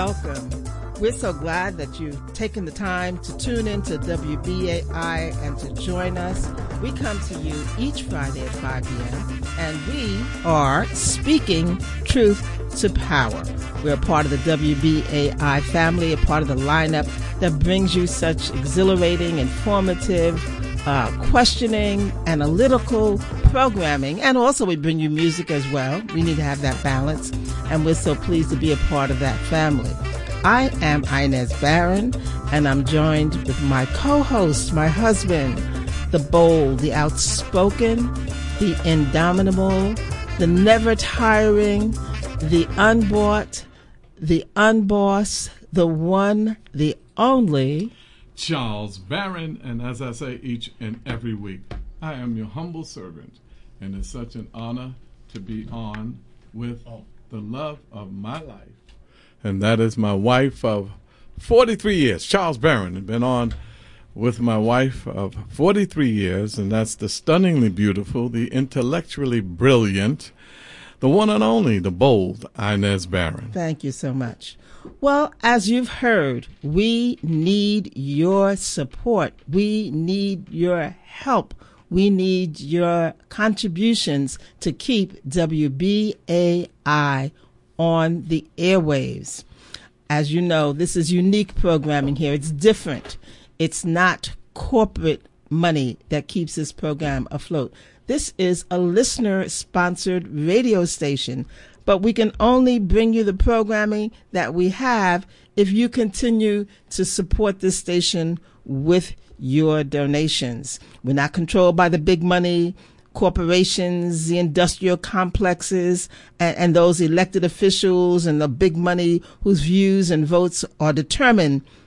welcome. We're so glad that you've taken the time to tune in to WBAI and to join us. We come to you each Friday at 5 p.m. and we are speaking truth to power. We're a part of the WBAI family, a part of the lineup that brings you such exhilarating, informative, questioning, analytical programming, and also we bring you music as well. We need to have that balance, and we're so pleased to be a part of that family. I am Inez Barron, and I'm joined with my co-host, my husband, the bold, the outspoken, the indomitable, the never-tiring, the unbought, the unboss, the one, the only... Charles Barron, and as I say each and every week, I am your humble servant, and it's such an honor to be on with the love of my life, and that is my wife of 43 years, Charles Barron. I've been on with my wife of 43 years, and that's the stunningly beautiful, the intellectually brilliant, the one and only, the bold Inez Barron. Thank you so much. Well, as you've heard, we need your support. We need your help. We need your contributions to keep WBAI on the airwaves. As you know, this is unique programming here. It's different. It's not corporate money that keeps this program afloat. This is a listener-sponsored radio station, but we can only bring you the programming that we have if you continue to support this station with your donations. We're not controlled by the big money corporations, the industrial complexes, and those elected officials and the big money whose views and votes are determined